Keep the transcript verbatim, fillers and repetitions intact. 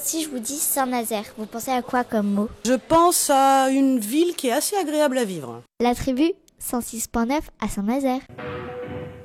Si je vous dis Saint-Nazaire, vous pensez à quoi comme mot? Je pense à une ville qui est assez agréable à vivre. La tribu cent six point neuf à Saint-Nazaire.